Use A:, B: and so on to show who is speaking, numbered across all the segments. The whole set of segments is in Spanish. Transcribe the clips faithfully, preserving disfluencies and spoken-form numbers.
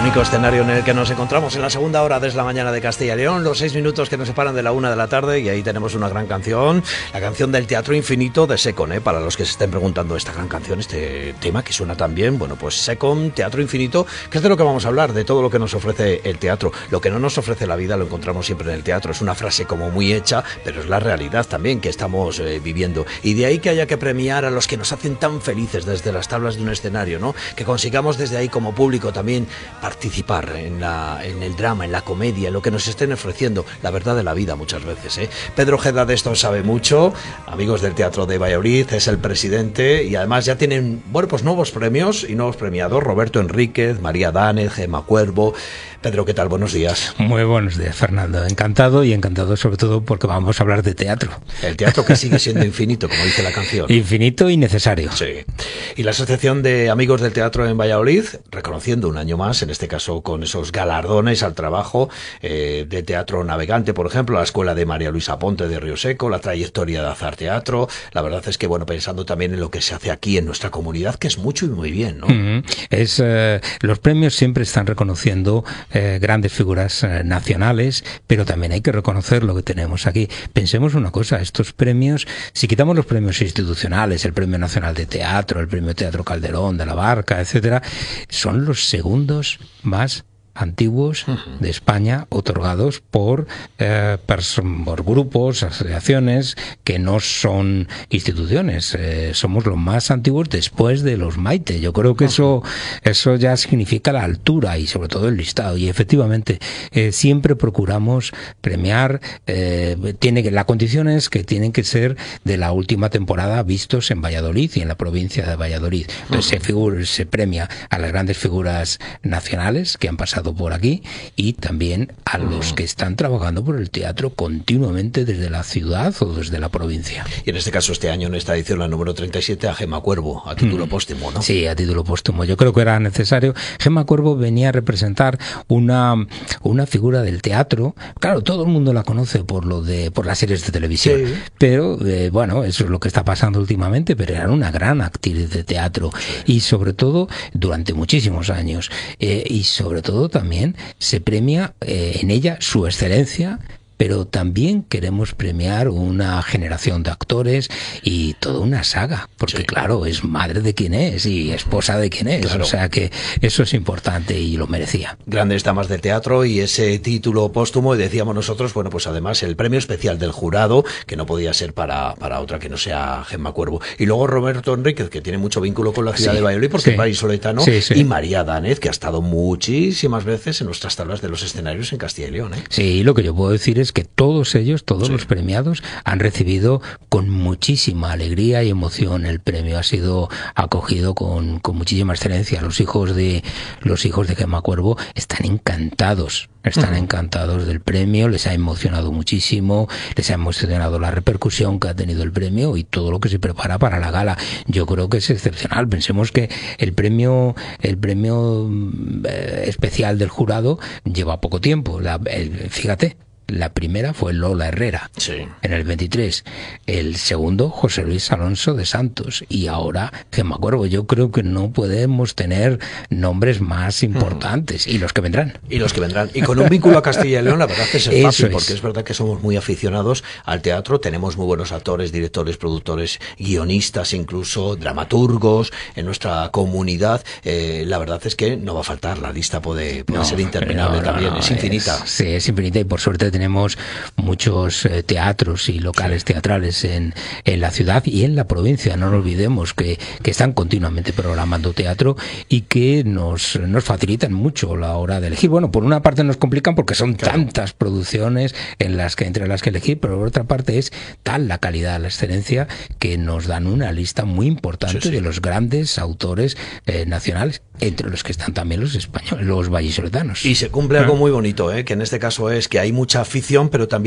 A: único escenario en el que nos encontramos en la segunda hora de la mañana de Castilla y León, los seis minutos que nos separan de la una de la tarde, y ahí tenemos una gran canción, la canción del Teatro Infinito de Secon, ¿eh? Para los que se estén preguntando esta gran canción, este tema que suena tan bien, bueno, pues Secon, Teatro Infinito, que es de lo que vamos a hablar, de todo lo que nos ofrece el teatro. Lo que no nos ofrece la vida lo encontramos siempre en el teatro, es una frase como muy hecha, pero es la realidad también que estamos eh, viviendo, y de ahí que haya que premiar a los que nos hacen tan felices desde las tablas de un escenario, ¿no? Que consigamos desde ahí como público también participar en, la, en el drama, en la comedia, en lo que nos estén ofreciendo, la verdad de la vida muchas veces, ¿eh? Pedro Ojeda de esto sabe mucho, amigos del Teatro de Valladolid, es el presidente, y además ya tienen, bueno, pues nuevos premios y nuevos premiados, Roberto Enríquez, María Danez, Gemma Cuervo. Pedro, ¿qué tal? Buenos días.
B: Muy buenos días, Fernando. Encantado, y encantado sobre todo porque vamos a hablar de teatro.
A: El teatro que sigue siendo infinito, como dice la canción.
B: Infinito y necesario.
A: Sí. Y la Asociación de Amigos del Teatro en Valladolid, reconociendo un año más, en este caso con esos galardones al trabajo eh, de Teatro Navegante, por ejemplo, la Escuela de María Luisa Ponte de Río Seco, la trayectoria de Azar Teatro. La verdad es que, bueno, pensando también en lo que se hace aquí en nuestra comunidad, que es mucho y muy bien, ¿no?
B: Mm-hmm. Es, eh, los premios siempre están reconociendo eh, grandes figuras eh, nacionales, pero también hay que reconocer lo que tenemos aquí. Pensemos una cosa, estos premios, si quitamos los premios institucionales, el Premio Nacional de Teatro, el Premio Teatro Calderón de la Barca, etcétera, son los segundos más antiguos de España, otorgados por, eh, por grupos, asociaciones que no son instituciones. Eh, somos los más antiguos después de los Maite. Yo creo que eso eso ya significa la altura y sobre todo el listado. Y efectivamente eh, siempre procuramos premiar. Eh, tiene que la condición es que tienen que ser de la última temporada vistos en Valladolid y en la provincia de Valladolid. Entonces, se figura, se premia a las grandes figuras nacionales que han pasado por aquí, y también a los que están trabajando por el teatro continuamente desde la ciudad o desde la provincia.
A: Y en este caso, este año, en esta edición, la número treinta y siete, a Gemma Cuervo, a título mm. póstumo, ¿no?
B: Sí, a título póstumo. Yo creo que era necesario. Gemma Cuervo venía a representar una, una figura del teatro. Claro, todo el mundo la conoce por lo de por las series de televisión, sí. pero eh, bueno, eso es lo que está pasando últimamente, pero era una gran actriz de teatro, sí. y sobre todo durante muchísimos años, eh, y sobre todo también se premia eh, en ella su excelencia, pero también queremos premiar una generación de actores y toda una saga, porque sí. claro, es madre de quien es y esposa de quien es, claro. O sea que eso es importante y lo merecía.
A: Grandes damas del teatro y ese título póstumo, y decíamos nosotros, bueno, pues además el premio especial del jurado, que no podía ser para, para otra que no sea Gemma Cuervo. Y luego Roberto Enríquez, que tiene mucho vínculo con la ciudad sí. de Valladolid, porque sí. es vallisoletano, sí, sí. y María Danez, que ha estado muchísimas veces en nuestras tablas de los escenarios en Castilla y León, ¿eh?
B: Sí, lo que yo puedo decir es que todos ellos, todos sí. los premiados, han recibido con muchísima alegría y emoción el premio. Ha sido acogido con, con muchísima excelencia. Los hijos de los hijos de Gemma Cuervo están encantados. Están uh-huh. encantados del premio, les ha emocionado muchísimo, les ha emocionado la repercusión que ha tenido el premio y todo lo que se prepara para la gala. Yo creo que es excepcional. Pensemos que el premio, el premio eh, especial del jurado lleva poco tiempo. La, el, fíjate. La primera fue Lola Herrera, sí. en el veintitrés. El segundo, José Luis Alonso de Santos. Y ahora, Gemma Cuervo. Yo creo que no podemos tener nombres más importantes. Mm. Y los que vendrán.
A: Y los que vendrán. Y con un vínculo a Castilla y León, la verdad que es fácil, es. porque es verdad que somos muy aficionados al teatro. Tenemos muy buenos actores, directores, productores, guionistas, incluso dramaturgos en nuestra comunidad. Eh, la verdad es que no va a faltar. La lista puede, puede no, ser interminable no, no, también. No, es infinita.
B: Es, sí, es infinita, y por suerte tenemos muchos eh, teatros y locales sí. teatrales en, en la ciudad y en la provincia. No nos olvidemos que, que están continuamente programando teatro y que nos, nos facilitan mucho la hora de elegir. Bueno, por una parte nos complican porque son claro. tantas producciones en las que entre las que elegir, pero por otra parte es tal la calidad, la excelencia, que nos dan una lista muy importante sí, sí. de los grandes autores eh, nacionales, entre los que están también los españoles, los vallisoletanos.
A: Y se cumple algo muy bonito, ¿eh? que en este caso es que hay mucha afición, pero también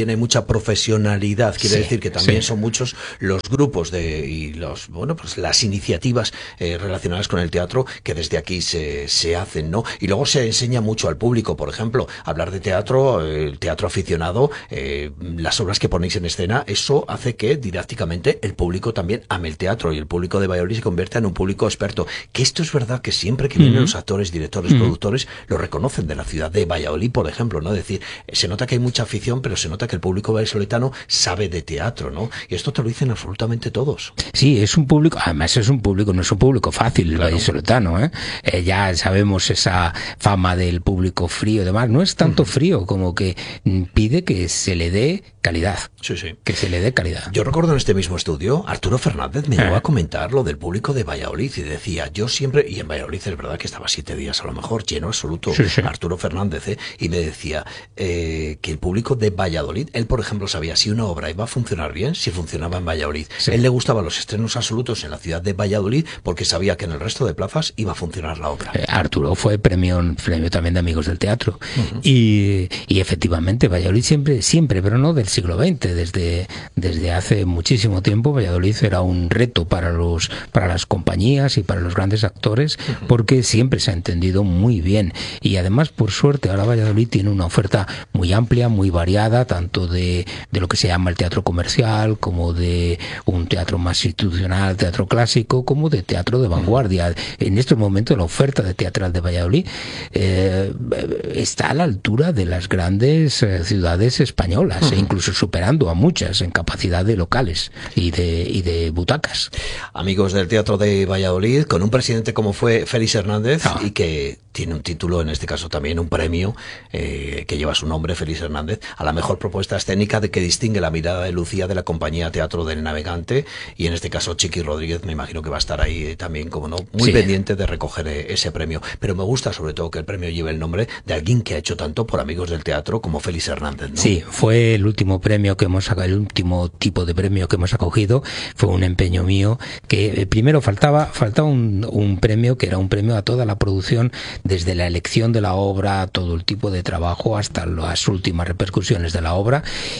A: también hay mucha profesionalidad. Quiere
B: Sí,
A: decir que también
B: sí.
A: son muchos los grupos de y los bueno pues las iniciativas eh, relacionadas con el teatro que desde aquí se, se hacen, ¿no? Y luego se enseña mucho al público, por ejemplo, hablar de teatro, el eh, teatro aficionado, eh, las obras que ponéis en escena, eso hace que didácticamente el público también ame el teatro y el público de Valladolid se convierta en un público experto. Que esto es verdad que siempre que vienen uh-huh. los actores, directores, uh-huh. productores, lo reconocen de la ciudad de Valladolid, por ejemplo, ¿no? Es decir, se nota que hay mucha afición, pero se nota que el público vallisoletano sabe de teatro, ¿no? Y esto te lo dicen absolutamente todos.
B: Sí, es un público, además es un público, no es un público fácil el
A: claro.
B: vallisoletano, ¿eh? Eh, ya sabemos esa fama del público frío y demás, no es tanto uh-huh. frío como que pide que se le dé calidad.
A: Sí, sí.
B: Que se le dé calidad.
A: Yo recuerdo en este mismo estudio, Arturo Fernández me eh. llegó a comentar lo del público de Valladolid y decía, yo siempre, y en Valladolid es verdad que estaba siete días a lo mejor, lleno absoluto,
B: sí, sí.
A: Arturo Fernández, ¿eh? Y me decía eh, que el público de Valladolid, él por ejemplo sabía si una obra iba a funcionar bien, si funcionaba en Valladolid. Sí. Él le gustaban los estrenos absolutos en la ciudad de Valladolid porque sabía que en el resto de plazas iba a funcionar la obra.
B: Eh, Arturo fue premio, premio también de Amigos del Teatro. Uh-huh. y, y efectivamente Valladolid siempre, siempre, pero no del siglo veinte, desde, desde hace muchísimo tiempo Valladolid era un reto para los para las compañías y para los grandes actores, uh-huh. porque siempre se ha entendido muy bien. Y además, por suerte, ahora Valladolid tiene una oferta muy amplia, muy variada, tanto de, de lo que se llama el teatro comercial, como de un teatro más institucional, teatro clásico, como de teatro de vanguardia. En estos momentos la oferta de teatral de Valladolid eh, está a la altura de las grandes eh, ciudades españolas, uh-huh. e incluso superando a muchas en capacidad de locales y de, y de butacas.
A: Amigos del Teatro de Valladolid, con un presidente como fue Félix Hernández, ah. y que tiene un título, en este caso también un premio, eh, que lleva su nombre, Félix Hernández, a la mejor propuesta escénica de que distingue la mirada de Lucía de la compañía Teatro del Navegante, y en este caso Chiqui Rodríguez me imagino que va a estar ahí también, como no, muy sí. pendiente de recoger ese premio. Pero me gusta sobre todo que el premio lleve el nombre de alguien que ha hecho tanto por Amigos del Teatro como Félix Hernández, ¿no?
B: Sí, fue el último premio que hemos el último tipo de premio que hemos acogido, fue un empeño mío, que eh, primero faltaba, faltaba un, un premio que era un premio a toda la producción, desde la elección de la obra, todo el tipo de trabajo, hasta las últimas repercusiones de la obra,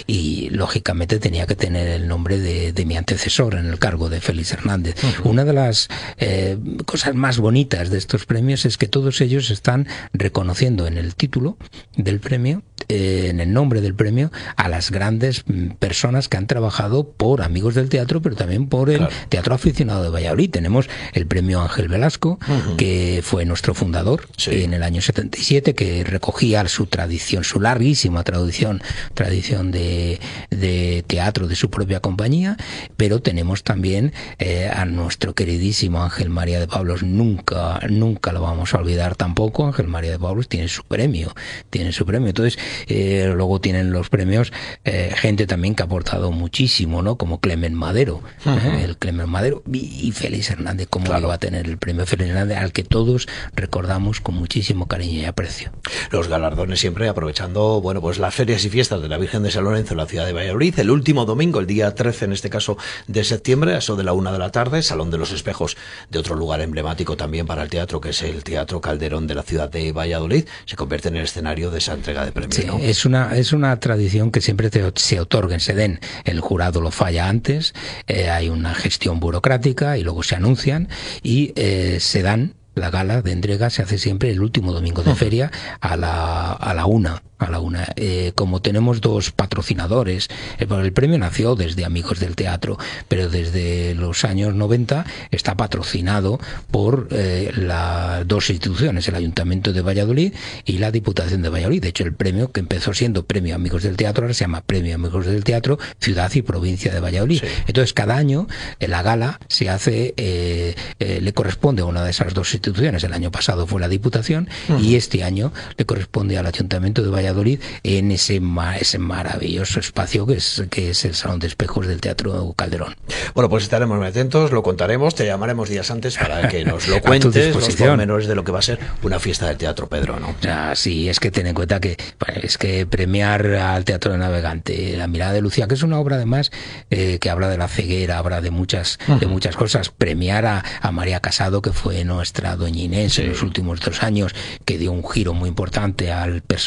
B: y lógicamente tenía que tener el nombre de, de mi antecesor en el cargo, de Félix Hernández. Uh-huh. Una de las eh, cosas más bonitas de estos premios es que todos ellos están reconociendo en el título del premio, eh, en el nombre del premio, a las grandes personas que han trabajado por Amigos del Teatro, pero también por el claro. Teatro Aficionado de Valladolid. Tenemos el premio Ángel Velasco, uh-huh. que fue nuestro fundador, sí. en el año setenta y siete, que recogía su tradición, su larguísima tradición, tradición de, de teatro de su propia compañía, pero tenemos también eh, a nuestro queridísimo Ángel María de Pablos, nunca, nunca lo vamos a olvidar tampoco. Ángel María de Pablos tiene su premio, tiene su premio. Entonces, eh, luego tienen los premios eh, gente también que ha aportado muchísimo, ¿no? Como Clemen Madero, uh-huh. ¿eh? el Clemen Madero y, y Félix Hernández, como claro. va a tener el premio Félix Hernández, al que todos recordamos con muchísimo cariño y aprecio.
A: Los galardones siempre aprovechando, bueno, pues las ferias y fiestas de la Virgen de San Lorenzo en la ciudad de Valladolid, el último domingo, el día trece en este caso de septiembre, a eso de la una de la tarde, Salón de los Espejos, de otro lugar emblemático también para el teatro, que es el Teatro Calderón de la ciudad de Valladolid, se convierte en el escenario de esa entrega de premios,
B: sí,
A: ¿no?
B: es una, es una tradición que siempre te, se otorguen, se den, el jurado lo falla antes, eh, hay una gestión burocrática y luego se anuncian y eh, se dan. La gala de entrega se hace siempre el último domingo de feria a la, a la una. A la una. Eh, como tenemos dos patrocinadores, eh, el premio nació desde Amigos del Teatro, pero desde los años noventa está patrocinado por eh, las dos instituciones, el Ayuntamiento de Valladolid y la Diputación de Valladolid. De hecho, el premio, que empezó siendo Premio Amigos del Teatro, ahora se llama Premio Amigos del Teatro Ciudad y Provincia de Valladolid. Sí. Entonces, cada año eh, la gala se hace, eh, eh, le corresponde a una de esas dos instituciones. El año pasado fue la Diputación, uh-huh. y este año le corresponde al Ayuntamiento de Valladolid, en ese ese maravilloso espacio que es que es el Salón de Espejos del Teatro Calderón.
A: Bueno, pues estaremos muy atentos, lo contaremos, te llamaremos días antes para que nos lo cuentes, los pormenores de lo que va a ser una fiesta del Teatro, Pedro, ¿no?
B: Ah, sí, es que ten en cuenta que pues, es que premiar al Teatro del Navegante, La Mirada de Lucía, que es una obra además eh, que habla de la ceguera, habla de muchas uh-huh. de muchas cosas, premiar a, a María Casado, que fue nuestra doña Inés, sí. en los últimos dos años, que dio un giro muy importante al personaje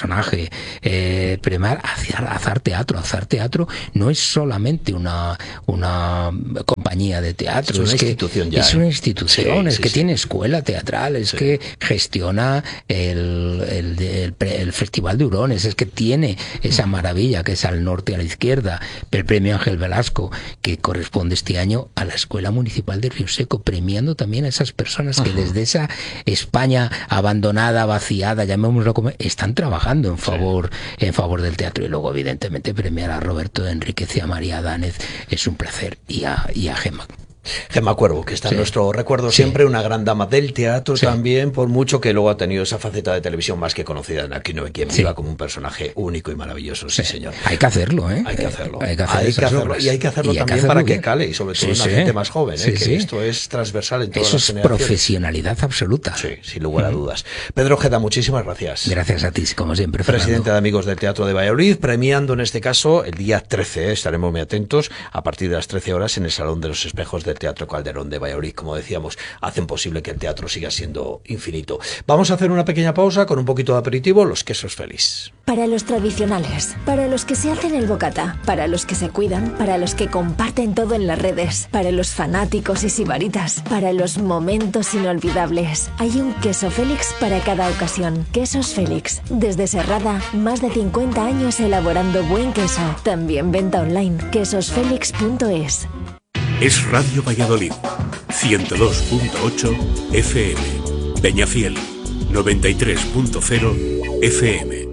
B: eh, eh, premiar hacer, hacer teatro. Hacer teatro no es solamente una, una compañía de teatro,
A: es una
B: es
A: institución
B: que
A: ya,
B: es
A: ¿eh?
B: una institución,
A: Sí,
B: es
A: sí,
B: que
A: sí.
B: tiene escuela teatral, es
A: Sí.
B: que gestiona el, el, el, el Festival de Hurones, es que tiene esa maravilla que es al norte, a la izquierda, el premio Ángel Velasco, que corresponde este año a la Escuela Municipal de Río Seco, premiando también a esas personas que desde esa España abandonada, vaciada, llamémoslo como, están trabajando en favor, sí. en favor del teatro. Y luego, evidentemente, premiar a Roberto Enríquez y a María Dánez es un placer, y a, y a Gemma.
A: Gemma Cuervo, que está
B: sí.
A: en nuestro recuerdo
B: sí.
A: siempre, una gran dama del teatro
B: sí.
A: también, por mucho que luego ha tenido esa faceta de televisión más que conocida en Aquí no hay quien viva, sí. como un personaje único y maravilloso, sí, sí señor.
B: Hay que hacerlo, ¿eh?
A: Hay que hacerlo.
B: Hay que, hacer
A: hay que hacerlo. Y hay que hacerlo y también que hacerlo para bien. que cale, y sobre todo sí, en la sí. gente más joven, ¿eh? sí, que sí. esto es transversal en todas
B: Eso
A: las generaciones.
B: Eso es profesionalidad absoluta.
A: Sí, sin lugar a dudas. Pedro Ojeda, muchísimas gracias.
B: Gracias a ti, como siempre, Fernando.
A: Presidente de Amigos del Teatro de Valladolid, premiando en este caso el día trece, ¿eh? Estaremos muy atentos, a partir de las trece horas en el Salón de los Espejos del Teatro Calderón de Valladolid. Como decíamos, hacen posible que el teatro siga siendo infinito. Vamos a hacer una pequeña pausa con un poquito de aperitivo, los quesos Félix.
C: Para los tradicionales, para los que se hacen el bocata, para los que se cuidan, para los que comparten todo en las redes, para los fanáticos y sibaritas, para los momentos inolvidables. Hay un queso Félix para cada ocasión. Quesos Félix. Desde Serrada, más de cincuenta años elaborando buen queso. También venta online. quesos félix punto es.
D: Es Radio Valladolid, ciento dos punto ocho F M. Peñafiel, noventa y tres punto cero F M.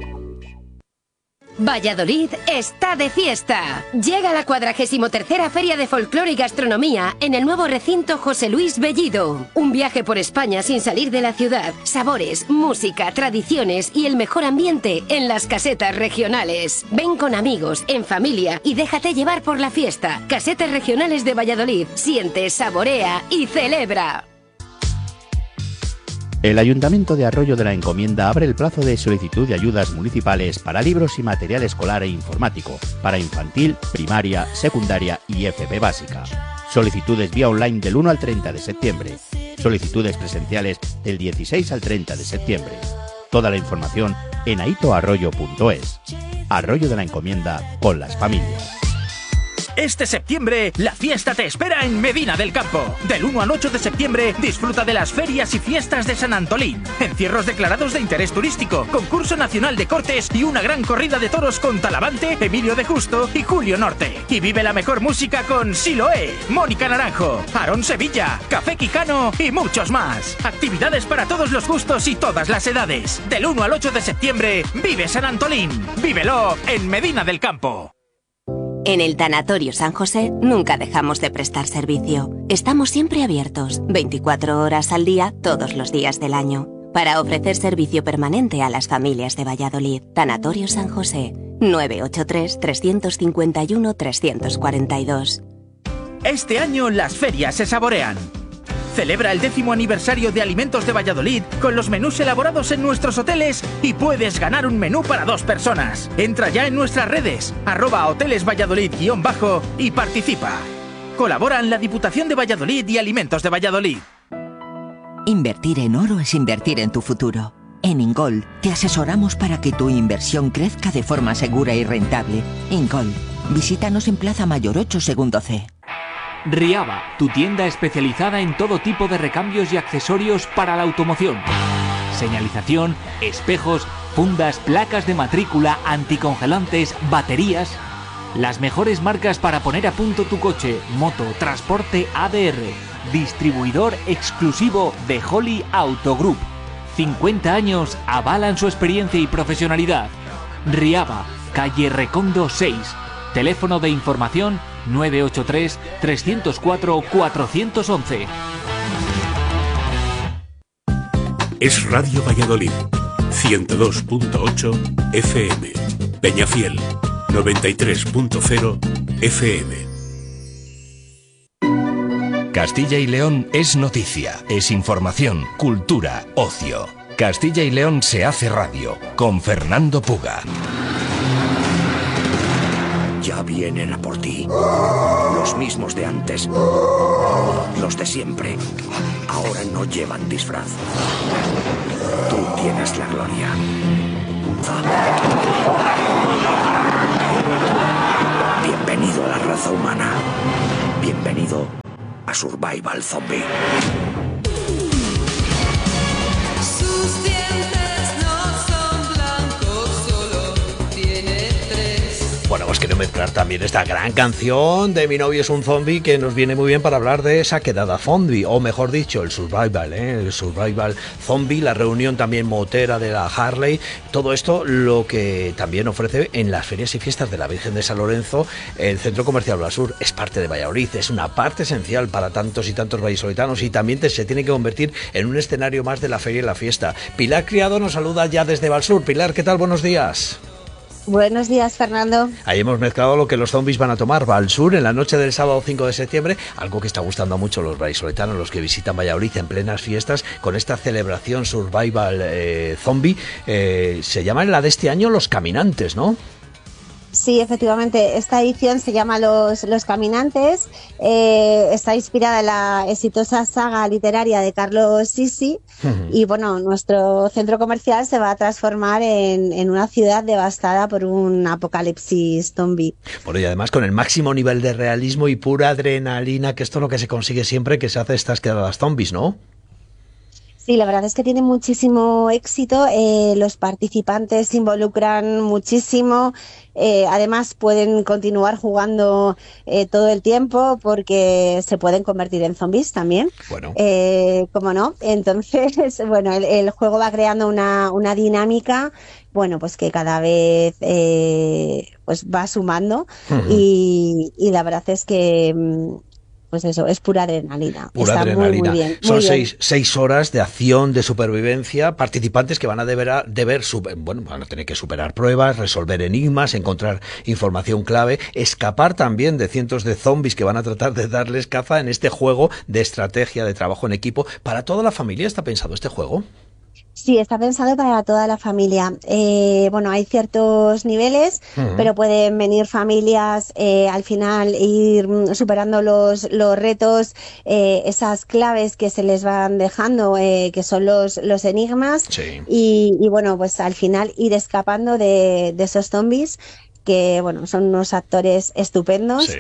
E: Valladolid está de fiesta. Llega la cuadragésimo tercera Feria de Folclore y Gastronomía en el nuevo recinto José Luis Bellido. Un viaje por España sin salir de la ciudad. Sabores, música, tradiciones y el mejor ambiente en las casetas regionales. Ven con amigos, en familia y déjate llevar por la fiesta. Casetas regionales de Valladolid. Siente, saborea y celebra.
F: El Ayuntamiento de Arroyo de la Encomienda abre el plazo de solicitud de ayudas municipales para libros y material escolar e informático, para infantil, primaria, secundaria y F P básica. Solicitudes vía online del uno al treinta de septiembre. Solicitudes presenciales del dieciséis al treinta de septiembre. Toda la información en aitoarroyo punto es. Arroyo de la Encomienda con las familias.
G: Este septiembre, la fiesta te espera en Medina del Campo. Del uno al ocho de septiembre, disfruta de las ferias y fiestas de San Antolín. Encierros declarados de interés turístico, concurso nacional de cortes y una gran corrida de toros con Talavante, Emilio de Justo y Julio Norte. Y vive la mejor música con Siloé, Mónica Naranjo, Aarón Sevilla, Café Quijano y muchos más. Actividades para todos los gustos y todas las edades. Del uno al ocho de septiembre, vive San Antolín. Vívelo en Medina del Campo.
H: En el Tanatorio San José nunca dejamos de prestar servicio. Estamos siempre abiertos, veinticuatro horas al día, todos los días del año, para ofrecer servicio permanente a las familias de Valladolid. Tanatorio San José, nueve ocho tres, tres cinco uno, tres cuatro dos.
G: Este año las ferias se saborean. Celebra el décimo aniversario de Alimentos de Valladolid con los menús elaborados en nuestros hoteles y puedes ganar un menú para dos personas. Entra ya en nuestras redes, arroba hoteles Valladolid guión bajo y participa. Colaboran la Diputación de Valladolid y Alimentos de Valladolid.
I: Invertir en oro es invertir en tu futuro. En Ingol te asesoramos para que tu inversión crezca de forma segura y rentable. Ingol, visítanos en Plaza Mayor ocho, segundo C.
J: Riaba, tu tienda especializada en todo tipo de recambios y accesorios para la automoción. Señalización, espejos, fundas, placas de matrícula, anticongelantes, baterías. Las mejores marcas para poner a punto tu coche, moto, transporte A D R. Distribuidor exclusivo de Holly Auto Group. cincuenta años avalan su experiencia y profesionalidad. Riaba, calle Recondo seis. Teléfono de información nueve ocho tres, tres cero cuatro, cuatro uno uno.
D: Es Radio Valladolid, ciento dos punto ocho F M. Peñafiel, noventa y tres punto cero F M.
K: Castilla y León es noticia, es información, cultura, ocio. Castilla y León se hace radio, con Fernando Puga.
L: Ya vienen a por ti. Los mismos de antes. Los de siempre. Ahora no llevan disfraz. Tú tienes la gloria. Bienvenido a la raza humana. Bienvenido a Survival Zombie.
M: Sus dientes no son blancos, solo tiene tres.
A: Bueno, pues quiero mezclar también esta gran canción de Mi novio es un zombie, que nos viene muy bien para hablar de esa quedada zombie, o mejor dicho, el survival, ¿eh? El survival zombie, la reunión también motera de la Harley, todo esto lo que también ofrece en las ferias y fiestas de la Virgen de San Lorenzo, el Centro Comercial Balsur. Es parte de Valladolid, es una parte esencial para tantos y tantos vallisolitanos, y también te, se tiene que convertir en un escenario más de la feria y la fiesta. Pilar Criado nos saluda ya desde Balsur. Pilar, ¿qué tal? Buenos días.
N: Buenos días, Fernando.
A: Ahí hemos mezclado lo que los zombies van a tomar. Balsur, en la noche del sábado cinco de septiembre, algo que está gustando mucho a los vallisoletanos, los que visitan Valladolid en plenas fiestas, con esta celebración survival eh, zombie. Eh, se llama la de este año Los Caminantes, ¿no?
N: Sí, efectivamente, esta edición se llama Los, Los Caminantes, eh, está inspirada en la exitosa saga literaria de Carlos Sisi, uh-huh. Y bueno, nuestro centro comercial se va a transformar en, en una ciudad devastada por un apocalipsis zombie.
A: Bueno, y además con el máximo nivel de realismo y pura adrenalina, que esto es lo que se consigue siempre que se hace estas quedadas zombies, ¿no?
N: Sí, la verdad es que tiene muchísimo éxito, eh, los participantes se involucran muchísimo, eh, además pueden continuar jugando eh, todo el tiempo porque se pueden convertir en zombies también,
A: bueno.
N: eh, ¿cómo no? Entonces, bueno, el, el juego va creando una, una dinámica, bueno, pues que cada vez eh, pues va sumando, uh-huh. y, y la verdad es que... pues eso, es pura adrenalina.
A: Pura
N: Está
A: adrenalina.
N: Muy, muy bien,
A: Son
N: muy
A: seis,
N: bien.
A: seis horas de acción, de supervivencia, participantes que van a deber, deber super, bueno, van a tener que superar pruebas, resolver enigmas, encontrar información clave, escapar también de cientos de zombies que van a tratar de darles caza en este juego de estrategia, de trabajo en equipo. ¿Para toda la familia está pensado este juego?
N: Sí, está pensado para toda la familia. Eh, bueno, hay ciertos niveles, uh-huh. pero pueden venir familias eh, al final ir superando los, los retos, eh, esas claves que se les van dejando, eh, que son los, los enigmas,
A: sí.
N: y, y bueno, pues al final ir escapando de, de esos zombies, que bueno, son unos actores estupendos.
A: Sí.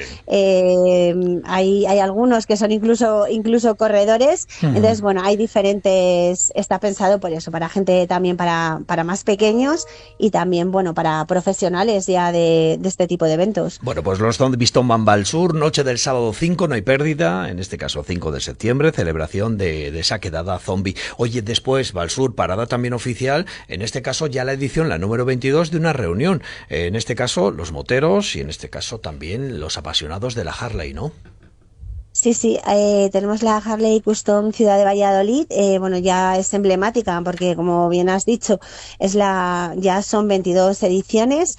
N: Eh, hay, hay algunos que son incluso incluso corredores. Uh-huh. Entonces, bueno, hay diferentes, está pensado por eso, para gente también para, para más pequeños, y también, bueno, para profesionales ya de, de este tipo de eventos.
A: Bueno, pues los Zombies toman Balsur, noche del sábado cinco, no hay pérdida, en este caso cinco de septiembre, celebración de, de esa quedada zombie. Oye, después Balsur, parada también oficial, en este caso ya la edición, la número veintidós de una reunión, en este caso los moteros y en este caso también los apasionados de la Harley, ¿no?
N: Sí, sí, eh, tenemos la Harley Custom Ciudad de Valladolid, eh, bueno, ya es emblemática porque, como bien has dicho, es la, ya son veintidós ediciones,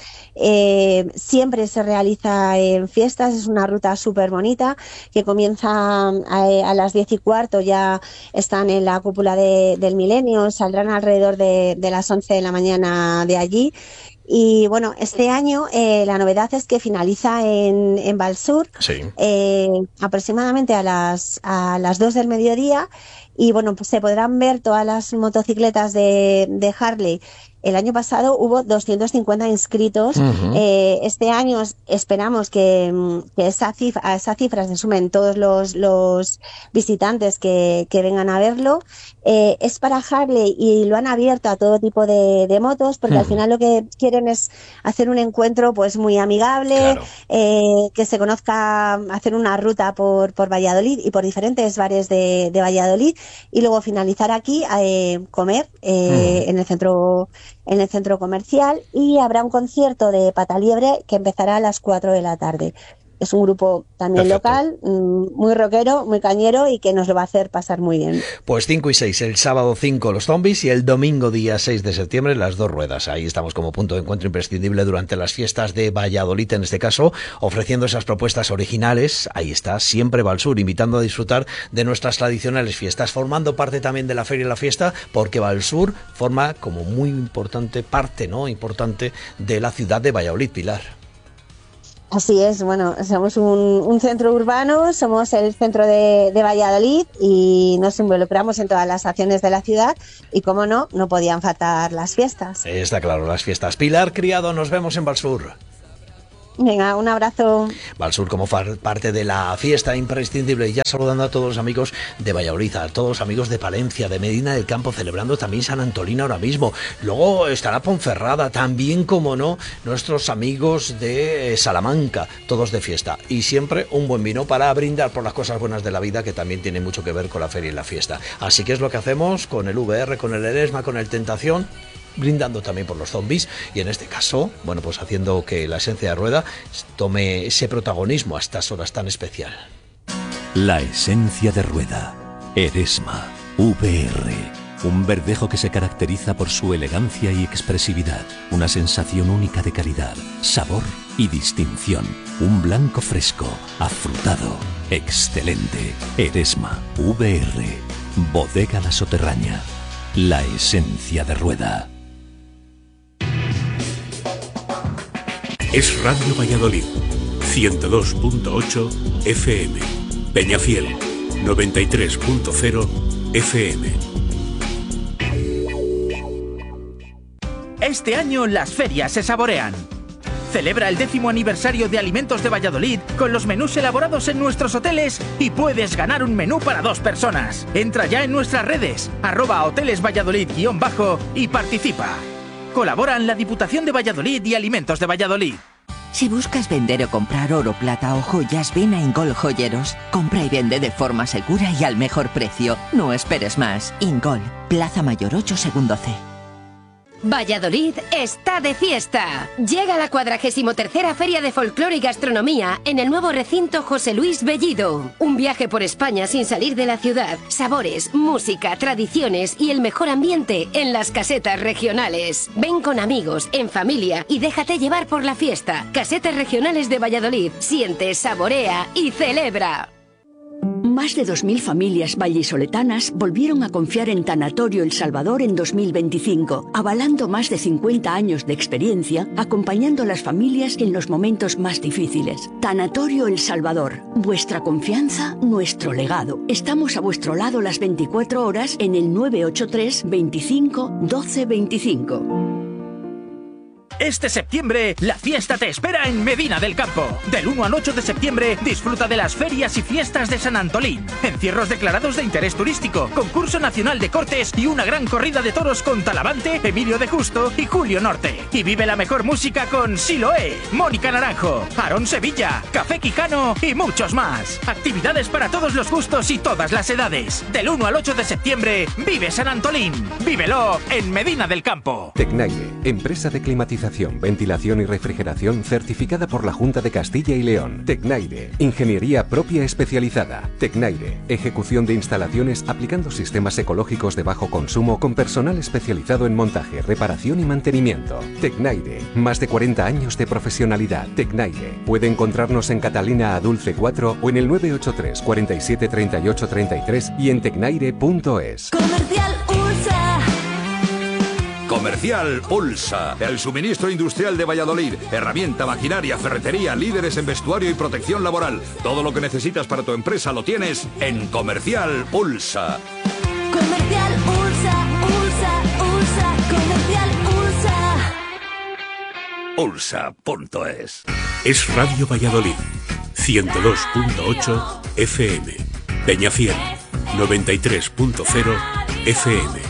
N: eh, siempre se realiza en fiestas, es una ruta súper bonita que comienza a, a las diez y cuarto, ya están en la cúpula de, del Milenio, saldrán alrededor de, de las once de la mañana de allí. Y bueno, este año eh, la novedad es que finaliza en, en Balsur,
A: sí.
N: eh, aproximadamente a las, a las dos del mediodía, y bueno, pues se podrán ver todas las motocicletas de, de Harley. El año pasado hubo doscientos cincuenta inscritos. Uh-huh. Eh, este año esperamos que, que esa cifra, a esa cifra se sumen todos los, los visitantes que, que vengan a verlo. Eh, es para Harley y lo han abierto a todo tipo de, de motos, porque uh-huh. al final lo que quieren es hacer un encuentro pues muy amigable,
A: claro.
N: eh, que se conozca, hacer una ruta por, por Valladolid y por diferentes bares de, de Valladolid, y luego finalizar aquí, eh, comer eh, uh-huh. en el centro en el centro comercial, y habrá un concierto de Pataliebre que empezará a las cuatro de la tarde. Es un grupo también Perfecto. local, muy rockero, muy cañero, y que nos lo va a hacer pasar muy bien.
A: Pues cinco y seis, el sábado cinco los zombies y el domingo día seis de septiembre las dos ruedas. Ahí estamos como punto de encuentro imprescindible durante las fiestas de Valladolid, en este caso, ofreciendo esas propuestas originales. Ahí está, siempre Balsur, invitando a disfrutar de nuestras tradicionales fiestas, formando parte también de la feria y la fiesta, porque Balsur forma como muy importante parte, ¿no? Importante de la ciudad de Valladolid, Pilar.
N: Así es, bueno, somos un, un centro urbano, somos el centro de, de Valladolid y nos involucramos en todas las acciones de la ciudad y, como no, no podían faltar las fiestas.
A: Está claro, las fiestas. Pilar Criado, nos vemos en Valsur.
N: Venga, un abrazo.
A: Valsur como far, parte de la fiesta imprescindible. Y ya saludando a todos los amigos de Valladolid, a todos los amigos de Palencia, de Medina del Campo, celebrando también San Antolín ahora mismo. Luego estará Ponferrada, también, como no, nuestros amigos de Salamanca, todos de fiesta. Y siempre un buen vino para brindar por las cosas buenas de la vida, que también tiene mucho que ver con la feria y la fiesta. Así que es lo que hacemos con el V R, con el Eresma, con el Tentación, brindando también por los zombies y en este caso, bueno, pues haciendo que la esencia de Rueda tome ese protagonismo a estas horas tan especial.
O: La esencia de Rueda. Eresma. V R. Un verdejo que se caracteriza por su elegancia y expresividad. Una sensación única de calidad, sabor y distinción. Un blanco fresco, afrutado, excelente. Eresma. V R. Bodega La Soterraña. La esencia de Rueda.
D: Es Radio Valladolid, ciento dos punto ocho F M. Peñafiel, noventa y tres punto cero F M.
G: Este año las ferias se saborean. Celebra el décimo aniversario de Alimentos de Valladolid con los menús elaborados en nuestros hoteles y puedes ganar un menú para dos personas. Entra ya en nuestras redes, arroba hoteles Valladolid guión bajo y participa. Colaboran la Diputación de Valladolid y Alimentos de Valladolid.
I: Si buscas vender o comprar oro, plata o joyas, ven a Ingol Joyeros. Compra y vende de forma segura y al mejor precio. No esperes más. Ingol, Plaza Mayor ocho, segundo C.
E: Valladolid está de fiesta. Llega la cuadragésimo tercera Feria de Folclore y Gastronomía en el nuevo recinto José Luis Bellido. Un viaje por España sin salir de la ciudad. Sabores, música, tradiciones y el mejor ambiente en las casetas regionales. Ven con amigos, en familia y déjate llevar por la fiesta. Casetas regionales de Valladolid. Siente, saborea y celebra.
P: Más de dos mil familias vallisoletanas volvieron a confiar en Tanatorio El Salvador en dos mil veinticinco, avalando más de cincuenta años de experiencia, acompañando a las familias en los momentos más difíciles. Tanatorio El Salvador, vuestra confianza, nuestro legado. Estamos a vuestro lado las veinticuatro horas en el nueve ocho tres, veinticinco, doce veinticinco.
G: Este septiembre, la fiesta te espera en Medina del Campo. Del uno al ocho de septiembre, disfruta de las ferias y fiestas de San Antolín. Encierros declarados de interés turístico, concurso nacional de cortes y una gran corrida de toros con Talavante, Emilio de Justo y Julio Norte. Y vive la mejor música con Siloé, Mónica Naranjo, Aarón Sevilla, Café Quijano y muchos más. Actividades para todos los gustos y todas las edades. Del uno al ocho de septiembre, vive San Antolín. Vívelo en Medina del Campo.
Q: Tecnaire, empresa de climatización, ventilación y refrigeración certificada por la Junta de Castilla y León. Tecnaire, ingeniería propia especializada. Tecnaire, ejecución de instalaciones aplicando sistemas ecológicos de bajo consumo con personal especializado en montaje, reparación y mantenimiento. Tecnaire, más de cuarenta años de profesionalidad. Tecnaire, puede encontrarnos en Catalina Adulce cuatro o en el nueve ocho tres, cuarenta y siete, treinta y ocho, treinta y tres y en tecnaire punto es.
M: Comercial Ursa.
R: Comercial Pulsa, el suministro industrial de Valladolid. Herramienta, maquinaria, ferretería, líderes en vestuario y protección laboral. Todo lo que necesitas para tu empresa lo tienes en Comercial Pulsa.
M: Comercial Ursa, Ursa, Ursa, Comercial Ursa.
R: Pulsa punto es.
D: Es Radio Valladolid, ciento dos punto ocho F M. Peñafiel, noventa y tres punto cero F M.